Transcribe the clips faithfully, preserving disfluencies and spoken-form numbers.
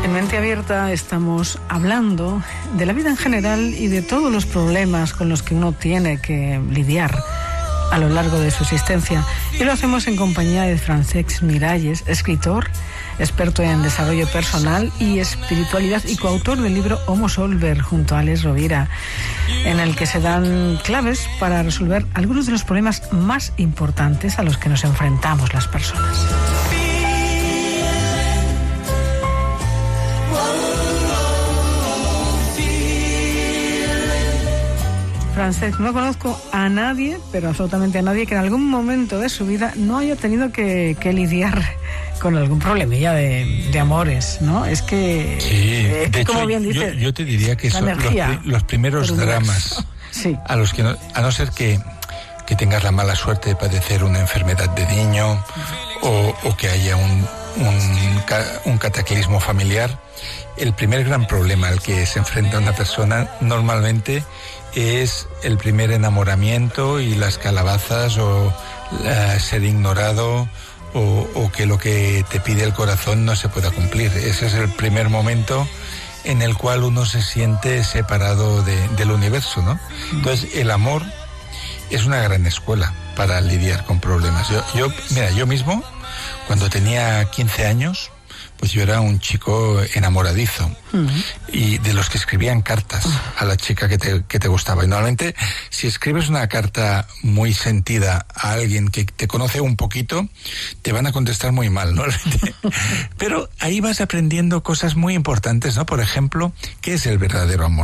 En Mente Abierta estamos hablando de la vida en general y de todos los problemas con los que uno tiene que lidiar a lo largo de su existencia. Y lo hacemos en compañía de Francesc Miralles, escritor, experto en desarrollo personal y espiritualidad y coautor del libro Homo Solver junto a Alex Rovira, en el que se dan claves para resolver algunos de los problemas más importantes a los que nos enfrentamos las personas. Francesc, no conozco a nadie, pero absolutamente a nadie, que en algún momento de su vida no haya tenido que, que lidiar con algún problemilla de, de amores, ¿no? Es que, sí, eh, de como hecho, bien dice, yo, yo te diría que son los, los primeros dramas, sí, a los que no, a no ser que, que tengas la mala suerte de padecer una enfermedad de niño o, o que haya un, un, un cataclismo familiar, el primer gran problema al que se enfrenta una persona normalmente es el primer enamoramiento y las calabazas o uh, ser ignorado o, o que lo que te pide el corazón no se pueda cumplir. Ese es el primer momento en el cual uno se siente separado de, del universo, ¿no? Entonces el amor es una gran escuela para lidiar con problemas. Yo, yo, mira, yo mismo cuando tenía quince años, pues yo era un chico enamoradizo uh-huh. y de los que escribían cartas a la chica que te, que te gustaba. Y normalmente, si escribes una carta muy sentida a alguien que te conoce un poquito, te van a contestar muy mal, ¿no? Pero ahí vas aprendiendo cosas muy importantes, ¿no? Por ejemplo, ¿qué es el verdadero amor?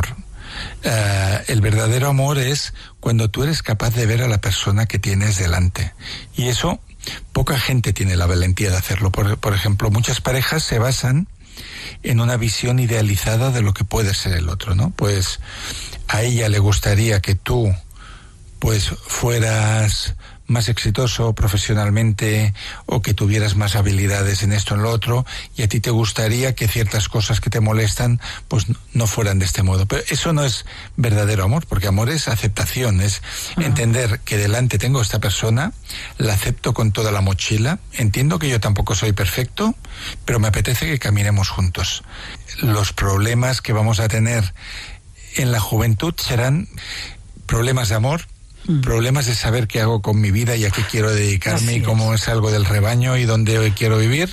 Uh, el verdadero amor es cuando tú eres capaz de ver a la persona que tienes delante. Y eso poca gente tiene la valentía de hacerlo. Por, por ejemplo, muchas parejas se basan en una visión idealizada de lo que puede ser el otro, ¿no? Pues a ella le gustaría que tú pues fueras más exitoso profesionalmente o que tuvieras más habilidades en esto o en lo otro, y a ti te gustaría que ciertas cosas que te molestan pues no fueran de este modo. Pero eso no es verdadero amor, porque amor es aceptación, es uh-huh. entender que delante tengo esta persona, la acepto con toda la mochila, entiendo que yo tampoco soy perfecto, pero me apetece que caminemos juntos. Los problemas que vamos a tener en la juventud serán problemas de amor, problemas de saber qué hago con mi vida y a qué quiero dedicarme y cómo es algo del rebaño y dónde hoy quiero vivir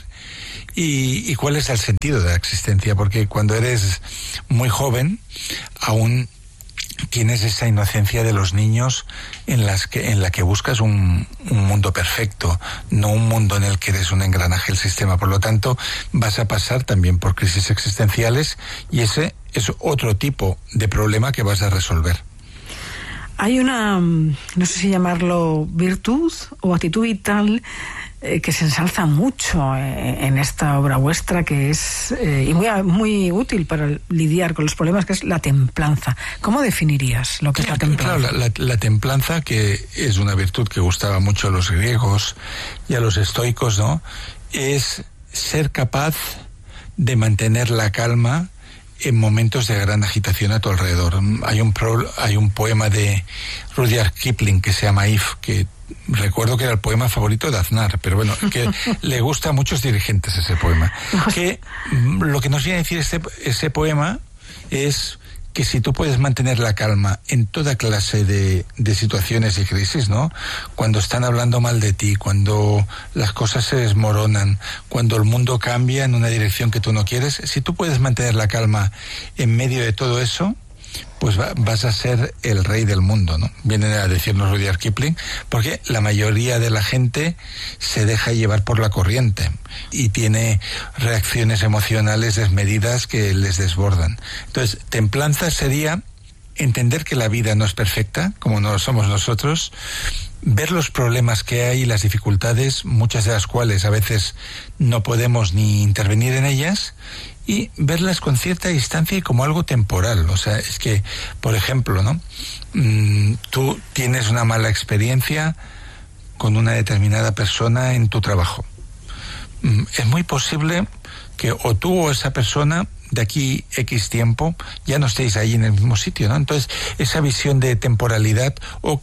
y, y cuál es el sentido de la existencia, porque cuando eres muy joven aún tienes esa inocencia de los niños en las que en la que buscas un, un mundo perfecto, no un mundo en el que eres un engranaje del sistema. Por lo tanto, vas a pasar también por crisis existenciales y ese es otro tipo de problema que vas a resolver. Hay una, no sé si llamarlo virtud o actitud vital eh, que se ensalza mucho eh, en esta obra vuestra, que es eh, y muy, muy útil para lidiar con los problemas, que es la templanza. ¿Cómo definirías lo que es la templanza? Claro, la, la, la templanza, que es una virtud que gustaba mucho a los griegos y a los estoicos, ¿no? Es ser capaz de mantener la calma en momentos de gran agitación a tu alrededor. Hay un pro, hay un poema de Rudyard Kipling que se llama If, que recuerdo que era el poema favorito de Aznar, pero bueno, que le gusta a muchos dirigentes ese poema. Que lo que nos viene a decir este, ese poema es que si tú puedes mantener la calma en toda clase de, de situaciones y crisis, ¿no? Cuando están hablando mal de ti, cuando las cosas se desmoronan, cuando el mundo cambia en una dirección que tú no quieres, si tú puedes mantener la calma en medio de todo eso, pues va, vas a ser el rey del mundo, ¿no? Viene a decirnos Rudyard Kipling, porque la mayoría de la gente se deja llevar por la corriente y tiene reacciones emocionales desmedidas que les desbordan. Entonces, templanza sería entender que la vida no es perfecta, como no lo somos nosotros, ver los problemas que hay y las dificultades, muchas de las cuales a veces no podemos ni intervenir en ellas, y verlas con cierta distancia y como algo temporal. O sea, es que, por ejemplo, ¿no? Mm, tú tienes una mala experiencia con una determinada persona en tu trabajo. Mm, es muy posible que o tú o esa persona de aquí X tiempo ya no estéis ahí en el mismo sitio, ¿no? Entonces, esa visión de temporalidad, o que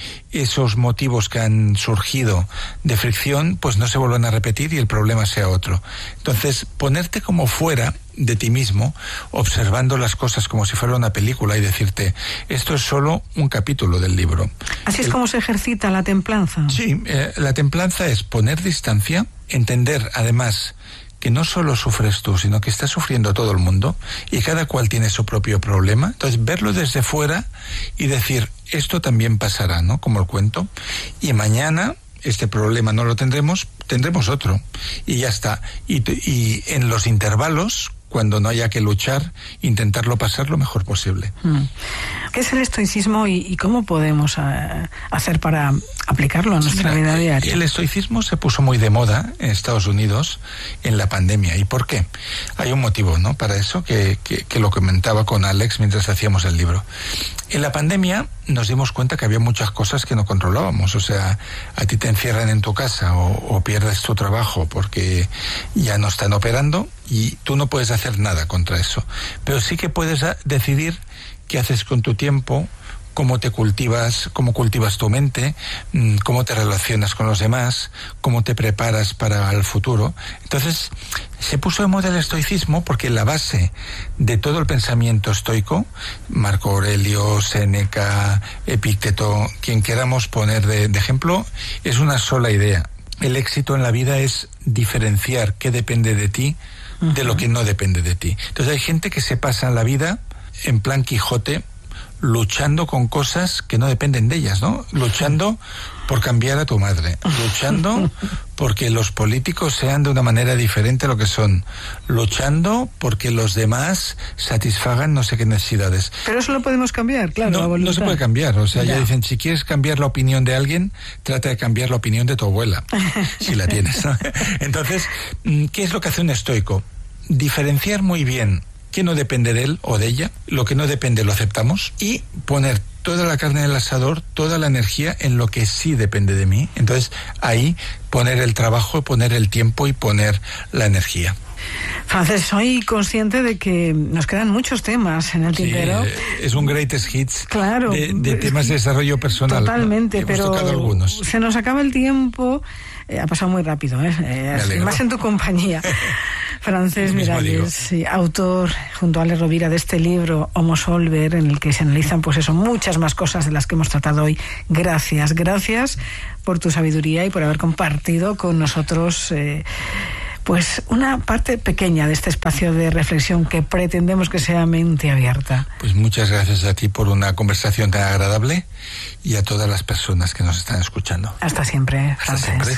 esos motivos que han surgido de fricción pues no se vuelvan a repetir y el problema sea otro. Entonces, ponerte como fuera de ti mismo, observando las cosas como si fuera una película y decirte, esto es solo un capítulo del libro. ¿Así es el, como se ejercita la templanza? Sí, eh, la templanza es poner distancia, entender además que no solo sufres tú, sino que está sufriendo todo el mundo y cada cual tiene su propio problema. Entonces, verlo desde fuera y decir, esto también pasará, ¿no? Como el cuento. Y mañana este problema no lo tendremos, tendremos otro. Y ya está. Y, y en los intervalos, cuando no haya que luchar, intentarlo pasar lo mejor posible. ¿Qué es el estoicismo y, y cómo podemos uh, hacer para aplicarlo a nuestra Mira, vida diaria? El estoicismo se puso muy de moda en Estados Unidos en la pandemia. ¿Y por qué? Hay un motivo, ¿no? Para eso, que, que, que lo comentaba con Alex mientras hacíamos el libro. En la pandemia nos dimos cuenta que había muchas cosas que no controlábamos. O sea, a ti te encierran en tu casa o, o pierdes tu trabajo porque ya no están operando y tú no puedes hacer nada contra eso. Pero sí que puedes decidir qué haces con tu tiempo, cómo te cultivas, cómo cultivas tu mente, cómo te relacionas con los demás, cómo te preparas para el futuro. Entonces, se puso de moda el estoicismo porque la base de todo el pensamiento estoico, Marco Aurelio, Séneca, Epícteto, quien queramos poner de, de ejemplo, es una sola idea. El éxito en la vida es diferenciar qué depende de ti de lo que no depende de ti. Entonces hay gente que se pasa en la vida en plan Quijote, luchando con cosas que no dependen de ellas, ¿no? Luchando por cambiar a tu madre, luchando porque los políticos sean de una manera diferente a lo que son, luchando porque los demás satisfagan no sé qué necesidades. Pero eso lo podemos cambiar, claro. No, no se puede cambiar, o sea, ya. ya dicen, si quieres cambiar la opinión de alguien, trata de cambiar la opinión de tu abuela, si la tienes, ¿no? Entonces, ¿qué es lo que hace un estoico? Diferenciar muy bien qué no depende de él o de ella, lo que no depende lo aceptamos y poner toda la carne en el asador, toda la energía en lo que sí depende de mí. Entonces ahí poner el trabajo, poner el tiempo y poner la energía. Francés, soy consciente de que nos quedan muchos temas en el sí, tintero. Es un greatest hits claro, de, de temas de desarrollo personal. Totalmente, Hemos pero tocado algunos. Se nos acaba el tiempo. Eh, ha pasado muy rápido, ¿eh? eh más en tu compañía. Francés Miralles, sí, autor junto a Ale Rovira de este libro Homo Solver, en el que se analizan pues eso, muchas más cosas de las que hemos tratado hoy. Gracias, gracias por tu sabiduría y por haber compartido con nosotros eh, pues una parte pequeña de este espacio de reflexión que pretendemos que sea mente abierta. Pues muchas gracias a ti por una conversación tan agradable y a todas las personas que nos están escuchando. Hasta siempre, Hasta Francés. siempre.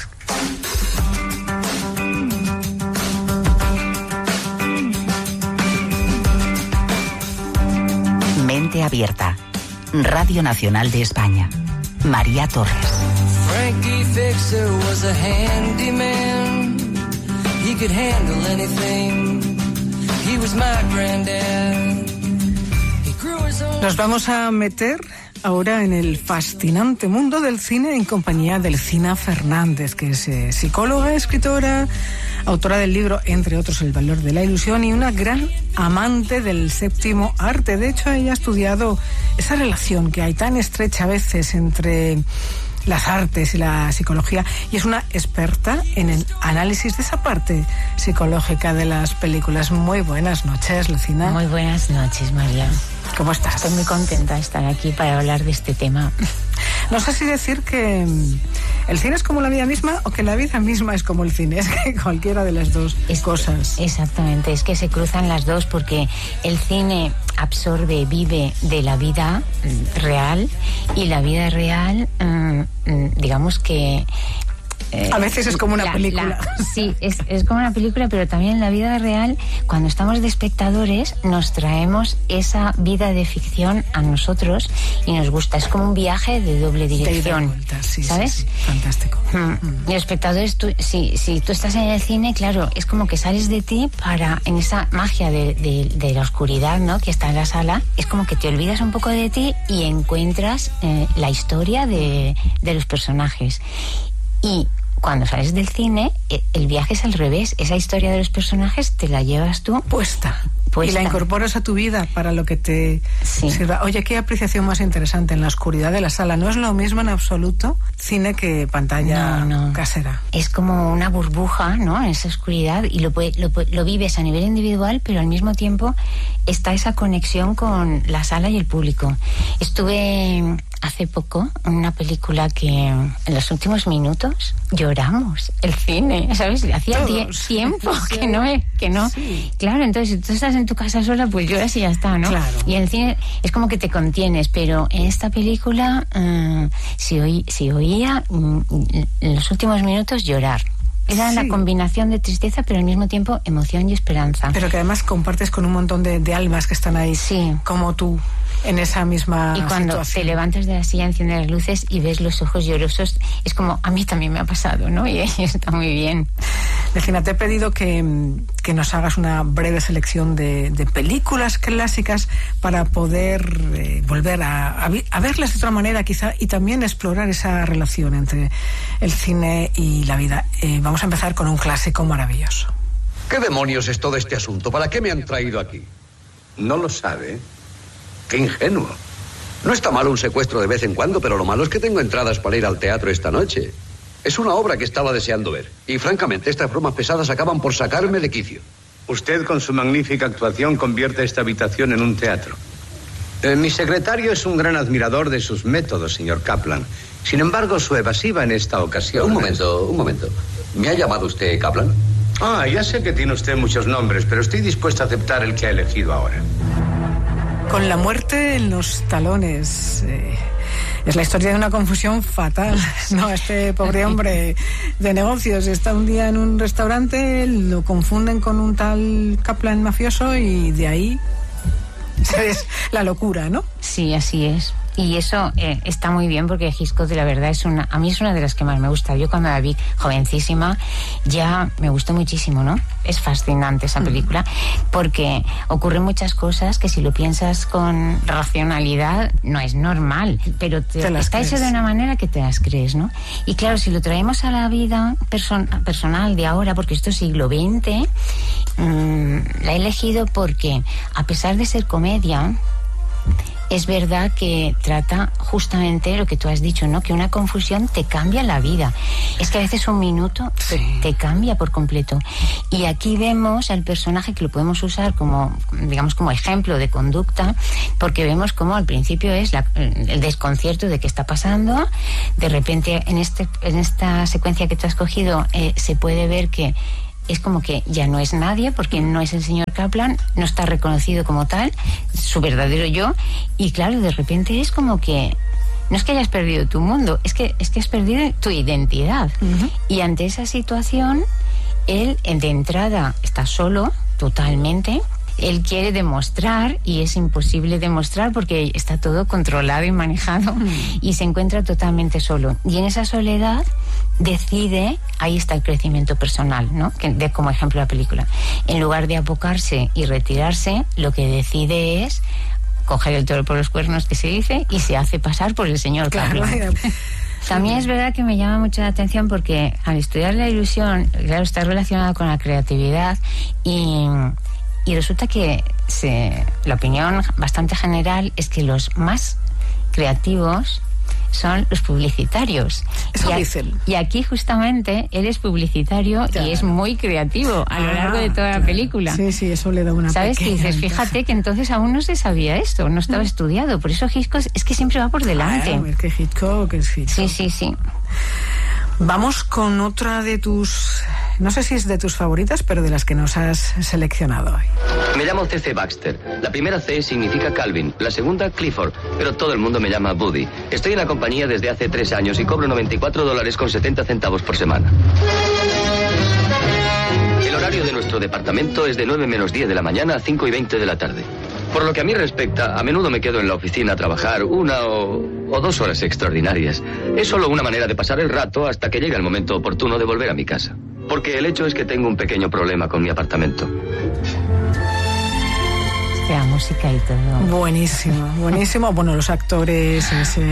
Mente abierta. Radio Nacional de España. María Torres. Frankie Fixer was a handyman. He could handle anything. He was my granddad. Nos vamos a meter ahora en el fascinante mundo del cine en compañía de Delfina Fernández, que es eh, psicóloga, escritora, autora del libro, entre otros, El valor de la ilusión, y una gran amante del séptimo arte. De hecho, ella ha estudiado esa relación que hay tan estrecha a veces entre las artes y la psicología, y es una experta en el análisis de esa parte psicológica de las películas. Muy buenas noches, Lucina. Muy buenas noches, María. ¿Cómo estás? Estoy muy contenta de estar aquí para hablar de este tema. No sé si decir que el cine es como la vida misma o que la vida misma es como el cine. Es que cualquiera de las dos es, cosas. Exactamente, es que se cruzan las dos porque el cine absorbe, vive de la vida real y la vida real, digamos que... Eh, a veces es como una la, película. La, sí, es, es como una película, pero también en la vida real, cuando estamos de espectadores, nos traemos esa vida de ficción a nosotros y nos gusta. Es como un viaje de doble dirección. De vuelta, sí, ¿sabes? Sí, sí. Fantástico. Mm. Mm. Y los espectadores, tú, si, si tú estás en el cine, claro, es como que sales de ti para, en esa magia de, de, de la oscuridad, ¿no?, que está en la sala, es como que te olvidas un poco de ti y encuentras eh, la historia de, de los personajes. Y cuando sales del cine, el viaje es al revés. Esa historia de los personajes te la llevas tú puesta. Puesta. Y la incorporas a tu vida para lo que te sí. sirva. Oye, qué apreciación más interesante en la oscuridad de la sala. No es lo mismo en absoluto cine que pantalla no, no. casera. Es como una burbuja, ¿no? En esa oscuridad, y lo, lo, lo vives a nivel individual, pero al mismo tiempo está esa conexión con la sala y el público. Estuve hace poco en una película que en los últimos minutos lloramos. El cine, ¿sabes? Hacía tie- tiempo que no, que no. Sí. Claro, entonces si tú estás en tu casa sola, pues lloras y ya está, ¿no? Claro. Y en el cine es como que te contienes, pero en esta película uh, si, oí, si oía uh, en los últimos minutos llorar. Era sí. la combinación de tristeza, pero al mismo tiempo emoción y esperanza. Pero que además compartes con un montón de, de almas que están ahí, sí. como tú, en esa misma Y cuando situación. te levantas de la silla, enciendes las luces y ves los ojos llorosos, es como, a mí también me ha pasado, ¿no? Y está muy bien. Delfina, te he pedido que, que nos hagas una breve selección de, de películas clásicas para poder eh, volver a, a, a verlas de otra manera, quizá, y también explorar esa relación entre el cine y la vida. Eh, vamos a empezar con un clásico maravilloso. ¿Qué demonios es todo este asunto? ¿Para qué me han traído aquí? No lo sabe. ¡Qué ingenuo! No está mal un secuestro de vez en cuando, pero lo malo es que tengo entradas para ir al teatro esta noche. Es una obra que estaba deseando ver. Y francamente, estas bromas pesadas acaban por sacarme de quicio. Usted, con su magnífica actuación, convierte esta habitación en un teatro. Eh, mi secretario es un gran admirador de sus métodos, señor Kaplan. Sin embargo, su evasiva en esta ocasión... Un momento, un momento. ¿Me ha llamado usted Kaplan? Ah, ya sé que tiene usted muchos nombres, pero estoy dispuesto a aceptar el que ha elegido ahora. Con la muerte en los talones. Eh, es la historia de una confusión fatal. No, este pobre hombre de negocios está un día en un restaurante, lo confunden con un tal Kaplan mafioso y de ahí es la locura, ¿no? Sí, así es. Y eso eh, está muy bien porque Hitchcock, la verdad, es una, a mí es una de las que más me gusta. Yo cuando la vi jovencísima ya me gustó muchísimo, ¿no? Es fascinante esa película porque ocurren muchas cosas que si lo piensas con racionalidad no es normal, pero te, te está hecho de una manera que te las crees, ¿no? Y claro, si lo traemos a la vida person- personal de ahora, porque esto es siglo veinte, mmm, la he elegido porque a pesar de ser comedia, es verdad que trata justamente lo que tú has dicho, ¿no? Que una confusión te cambia la vida. Es que a veces un minuto sí. te, te cambia por completo. Y aquí vemos al personaje que lo podemos usar como, digamos, como ejemplo de conducta, porque vemos cómo al principio es la, el desconcierto de qué está pasando. De repente, en, este, en esta secuencia que tú has cogido, eh, se puede ver que es como que ya no es nadie, porque no es el señor Kaplan, no está reconocido como tal, su verdadero yo, y claro, de repente es como que no es que hayas perdido tu mundo, es que, es que has perdido tu identidad. Uh-huh. Y ante esa situación, él de entrada está solo, totalmente. Él quiere demostrar y es imposible demostrar porque está todo controlado y manejado mm. y se encuentra totalmente solo. Y en esa soledad decide, ahí está el crecimiento personal, ¿no? Que de como ejemplo la película. En lugar de apocarse y retirarse, lo que decide es coger el toro por los cuernos, que se dice, y se hace pasar por el señor Kaplan. Claro. También es verdad que me llama mucho la atención porque al estudiar la ilusión, claro, está relacionado con la creatividad y... Y resulta que se, la opinión bastante general es que los más creativos son los publicitarios. Eso y, a, dicen. y aquí justamente él es publicitario claro. y es muy creativo a lo ah, largo de toda claro. la película. Sí, sí, eso le da una ¿Sabes? Que dices, fíjate que entonces aún no se sabía esto, no estaba no. estudiado. Por eso Hitchcock es que siempre va por delante. Ah, es que Hitchcock es Hitchcock. Sí, sí, sí. Vamos con otra de tus... No sé si es de tus favoritas, pero de las que nos has seleccionado hoy. Me llamo C C Baxter. La primera C significa Calvin, la segunda Clifford, pero todo el mundo me llama Buddy. Estoy en la compañía desde hace tres años y cobro noventa y cuatro dólares con setenta centavos por semana. El horario de nuestro departamento es de nueve menos diez de la mañana a cinco y veinte de la tarde. Por lo que a mí respecta, a menudo me quedo en la oficina a trabajar una o, o dos horas extraordinarias. Es solo una manera de pasar el rato hasta que llega el momento oportuno de volver a mi casa. Porque el hecho es que tengo un pequeño problema con mi apartamento. La música y todo. Buenísimo, buenísimo. Bueno, los actores,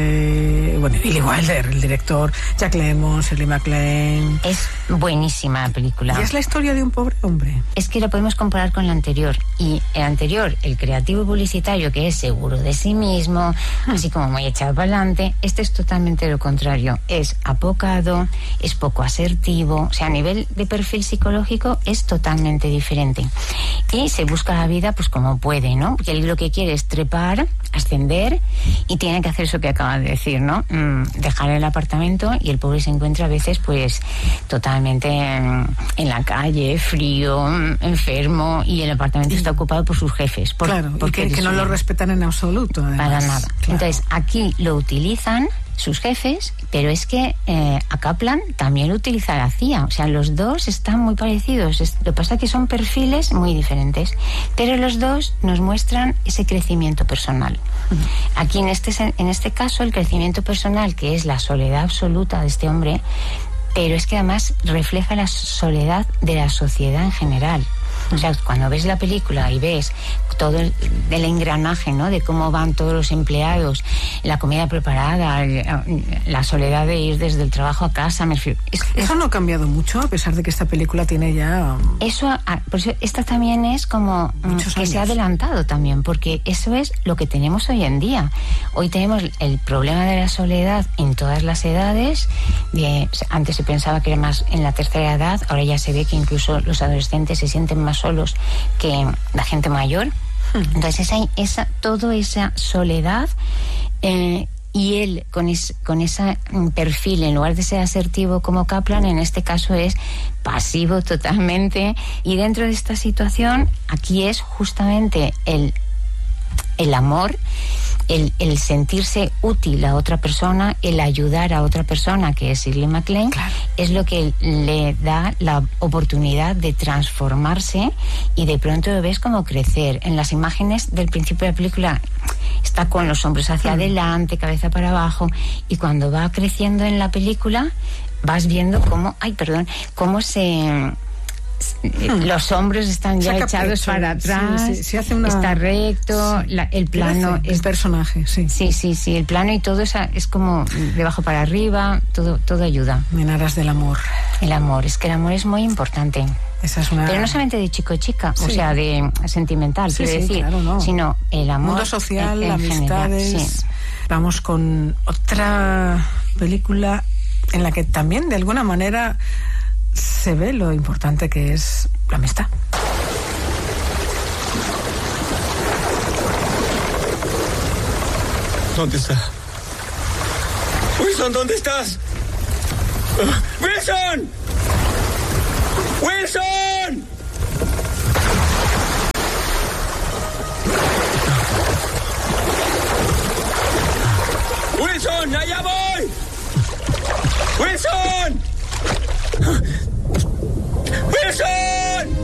ese, bueno, Billy Wilder, el director, Jack Lemmon, Shirley MacLaine. Es buenísima la película. Y es la historia de un pobre hombre. Es que lo podemos comparar con la anterior. Y el anterior, el creativo publicitario, que es seguro de sí mismo, hmm. así como muy echado para adelante, este es totalmente lo contrario. Es apocado, es poco asertivo, o sea, a nivel de perfil psicológico es totalmente diferente. Y se busca la vida pues como puede, ¿no? Porque él lo que quiere es trepar, ascender y tiene que hacer eso que acaba de decir, ¿no? Mm, dejar el apartamento y el pobre se encuentra a veces pues totalmente en, en la calle, frío, enfermo y el apartamento y... está ocupado por sus jefes. Por, claro, porque que, que no lo respetan en absoluto. Además. Para nada. Claro. Entonces, aquí lo utilizan sus jefes, pero es que eh, a Kaplan también lo utiliza la C I A. O sea, los dos están muy parecidos. Es, lo que pasa es que son perfiles muy diferentes, pero los dos nos muestran ese crecimiento personal. Uh-huh. Aquí en este, en este caso, el crecimiento personal, que es la soledad absoluta de este hombre, pero es que además refleja la soledad de la sociedad en general. O sea, cuando ves la película y ves todo el, el engranaje, ¿no? De cómo van todos los empleados, la comida preparada, la soledad de ir desde el trabajo a casa. Me refiero, es, eso no ha cambiado mucho, a pesar de que esta película tiene ya... Eso, por eso esta también es como que años. Se ha adelantado también, porque eso es lo que tenemos hoy en día. Hoy tenemos el problema de la soledad en todas las edades. De, antes se pensaba que era más en la tercera edad, ahora ya se ve que incluso los adolescentes se sienten más solos que la gente mayor. Entonces esa, esa, toda esa soledad eh, y él con, es, con ese perfil, en lugar de ser asertivo como Kaplan, en este caso es pasivo totalmente, y dentro de esta situación aquí es justamente el, el amor, El, el sentirse útil a otra persona, el ayudar a otra persona, que es Shirley MacLaine, claro. Es lo que le da la oportunidad de transformarse y de pronto lo ves como crecer. En las imágenes del principio de la película está con los hombros hacia mm. adelante, cabeza para abajo, y cuando va creciendo en la película vas viendo cómo, ay, perdón, cómo se... los hombros están ya echados pecho, para atrás, sí, sí, se hace una... está recto, sí, la, el plano es el personaje, sí. Sí, sí, sí, el plano y todo es, es como de abajo para arriba, todo, todo ayuda. En aras del amor. El amor, es que el amor es muy importante. Esa es una... Pero no solamente de chico-chica, sí. O sea, de sentimental, sí, quiero sí, decir, claro, no. Sino el amor. Mundo social, en, en amistades. General, sí. Vamos con otra película en la que también, de alguna manera, se ve lo importante que es la amistad. ¿Dónde está? Wilson, ¿dónde estás? Uh, ¡Wilson! ¡Wilson! ¡Wilson! ¡Allá voy! ¡Wilson! ¡Wilson!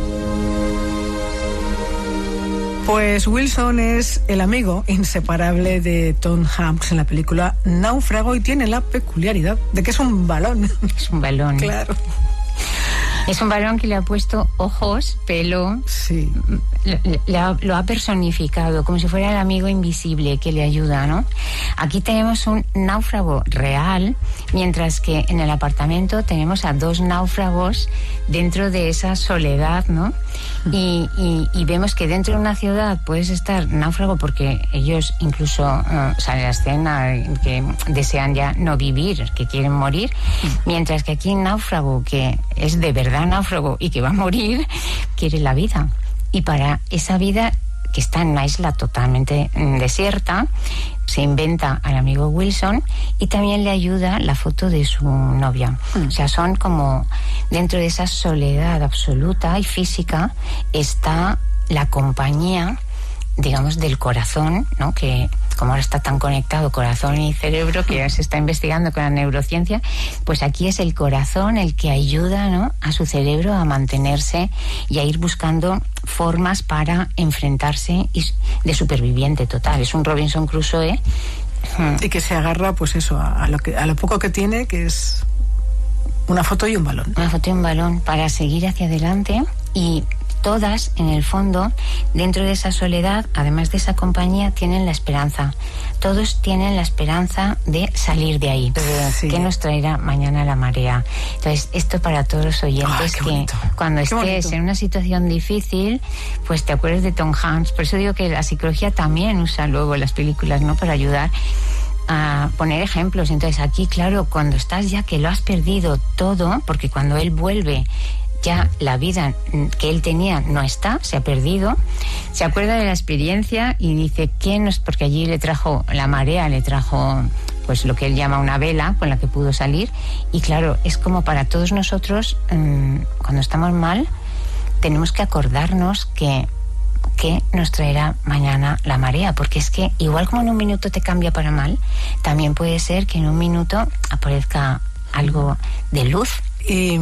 Pues Wilson es el amigo inseparable de Tom Hanks en la película Náufrago y tiene la peculiaridad de que es un balón. Es un balón. Claro. Es un balón que le ha puesto ojos, pelo, sí. le, le ha, lo ha personificado como si fuera el amigo invisible que le ayuda, ¿no? Aquí tenemos un náufrago real, mientras que en el apartamento tenemos a dos náufragos dentro de esa soledad, ¿no? Y, y, y vemos que dentro de una ciudad puedes estar náufrago porque ellos incluso uh, sale la escena que desean ya no vivir, que quieren morir, mientras que aquí náufrago, que es de verdad náufrago y que va a morir, quiere la vida. Y para esa vida, que está en una isla totalmente desierta, se inventa al amigo Wilson y también le ayuda la foto de su novia. Mm. O sea, son como dentro de esa soledad absoluta y física está la compañía, digamos, del corazón, ¿no? Que como ahora está tan conectado corazón y cerebro, que ya se está investigando con la neurociencia, pues aquí es el corazón el que ayuda, ¿no?, a su cerebro a mantenerse y a ir buscando formas para enfrentarse y de superviviente total. Es un Robinson Crusoe. Y que se agarra, pues eso, a, a, lo que, a lo poco que tiene, que es una foto y un balón. Una foto y un balón para seguir hacia adelante y todas, en el fondo, dentro de esa soledad, además de esa compañía, tienen la esperanza. Todos tienen la esperanza de salir de ahí. Sí. ¿Qué nos traerá mañana la marea? Entonces, esto para todos los oyentes, oh, que bonito. Cuando qué estés bonito. En una situación difícil, pues te acuerdes de Tom Hanks. Por eso digo que la psicología también usa luego las películas, ¿no?, para ayudar a poner ejemplos. Entonces, aquí, claro, cuando estás ya que lo has perdido todo, porque cuando él vuelve, ya la vida que él tenía no está, se ha perdido, se acuerda de la experiencia y dice, ¿quién nos...? Porque allí le trajo la marea, le trajo pues lo que él llama una vela con la que pudo salir. Y claro, es como para todos nosotros, mmm, cuando estamos mal, tenemos que acordarnos que que nos traerá mañana la marea, porque es que igual como en un minuto te cambia para mal, también puede ser que en un minuto aparezca algo de luz. Y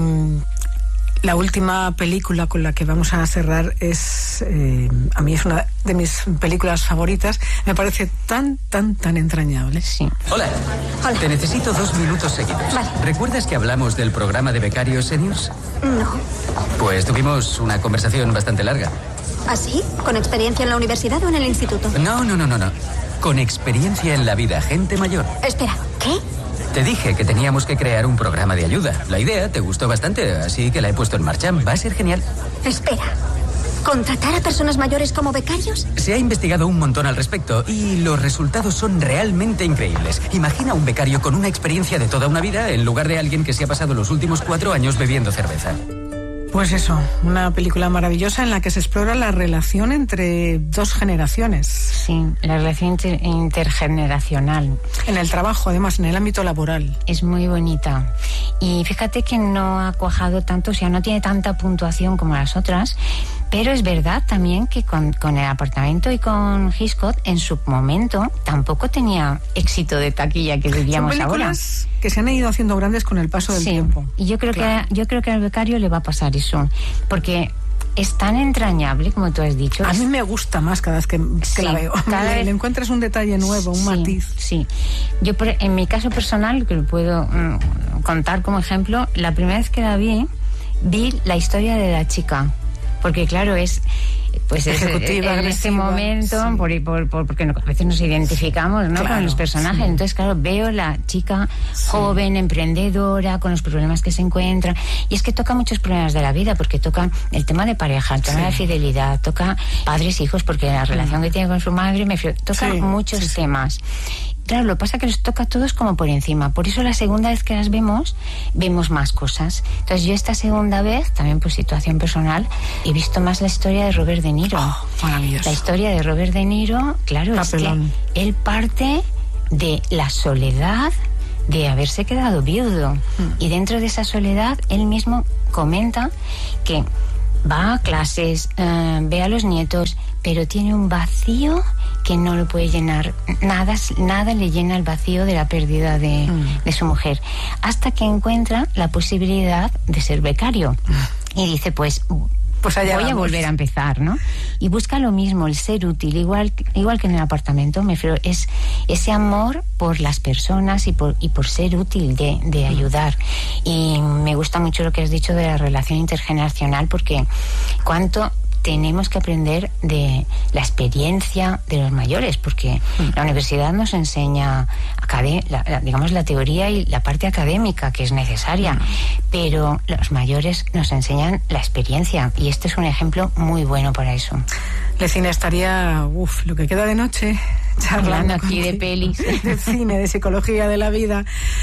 la última película con la que vamos a cerrar es, eh, a mí es una de mis películas favoritas. Me parece tan, tan, tan entrañable. Sí. Hola. Hola. Te necesito dos minutos seguidos. Vale. ¿Recuerdas que hablamos del programa de becarios seniors? No. Pues tuvimos una conversación bastante larga. ¿Ah, sí? ¿Con experiencia en la universidad o en el instituto? No, no, no, no, no. Con experiencia en la vida, gente mayor. Espera, ¿qué? Te dije que teníamos que crear un programa de ayuda. La idea te gustó bastante, así que la he puesto en marcha. Va a ser genial. Espera, ¿contratar a personas mayores como becarios? Se ha investigado un montón al respecto y los resultados son realmente increíbles. Imagina un becario con una experiencia de toda una vida en lugar de alguien que se ha pasado los últimos cuatro años bebiendo cerveza. Pues eso, una película maravillosa en la que se explora la relación entre dos generaciones. Sí, la relación inter- intergeneracional. En el trabajo, además, en el ámbito laboral. Es muy bonita. Y fíjate que no ha cuajado tanto, o sea, no tiene tanta puntuación como las otras, pero es verdad también que con, con El apartamento y con Hitchcock, en su momento, tampoco tenía éxito de taquilla, que diríamos ahora. Que se han ido haciendo grandes con el paso del sí, tiempo. Y yo creo claro. que yo creo que al becario le va a pasar eso, porque es tan entrañable, como tú has dicho. A es... mí me gusta más cada vez que, que sí, la veo. Cada le, vez... le encuentras un detalle nuevo, un sí, matiz. Sí. Yo, por, en mi caso personal, que lo puedo mm, contar como ejemplo, la primera vez que la vi, vi la historia de la chica. Porque claro, es pues ejecutiva, es, en este momento, sí. por, por, por, porque a veces nos identificamos, ¿no?, claro, con los personajes. Sí. Entonces, claro, veo la chica sí. joven, emprendedora, con los problemas que se encuentra. Y es que toca muchos problemas de la vida, porque toca el tema de pareja, el tema sí. de fidelidad, toca padres, hijos, porque la relación mm. que tiene con su madre, me toca sí. muchos sí, sí. temas. Claro, lo que pasa es que los toca a todos como por encima. Por eso la segunda vez que las vemos, vemos más cosas. Entonces yo esta segunda vez, también por situación personal, he visto más la historia de Robert De Niro. Oh, maravilloso. La historia de Robert De Niro, claro, Papelón. Es que él parte de la soledad de haberse quedado viudo. Mm. Y dentro de esa soledad, él mismo comenta que va a clases, uh, ve a los nietos, pero tiene un vacío que no lo puede llenar. Nada, nada le llena el vacío de la pérdida de, mm. de su mujer. Hasta que encuentra la posibilidad de ser becario. Mm. Y dice, pues... Pues allá voy vamos. a volver a empezar, ¿no? Y busca lo mismo, el ser útil, igual, igual que en El apartamento, me refiero, es ese amor por las personas y por, y por ser útil, de, de ayudar. Y me gusta mucho lo que has dicho de la relación intergeneracional, porque cuánto tenemos que aprender de la experiencia de los mayores, porque mm. la universidad nos enseña la, la, digamos la teoría y la parte académica que es necesaria, mm. pero los mayores nos enseñan la experiencia, y este es un ejemplo muy bueno para eso. Lecine, estaría uf, lo que queda de noche charlando hablando aquí de pelis, de cine, de psicología de la vida,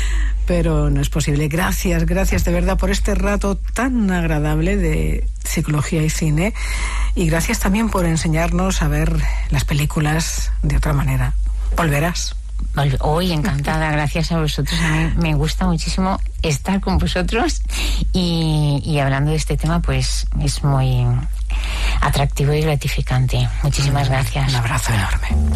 pero no es posible. Gracias, gracias de verdad por este rato tan agradable de psicología y cine, y gracias también por enseñarnos a ver las películas de otra manera. ¿Volverás? Hoy encantada, gracias a vosotros. A mí me gusta muchísimo estar con vosotros, y, y hablando de este tema, pues es muy atractivo y gratificante. Muchísimas gracias. Un abrazo enorme.